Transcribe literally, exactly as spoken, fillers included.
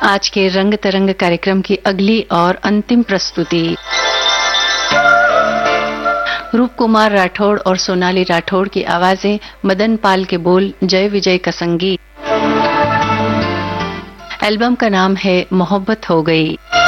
आज के रंग तरंग कार्यक्रम की अगली और अंतिम प्रस्तुति रूप कुमार राठौड़ और सोनाली राठौड़ की आवाजें, मदन पाल के बोल, जय विजय का संगीत। एल्बम का नाम है मोहब्बत हो गई।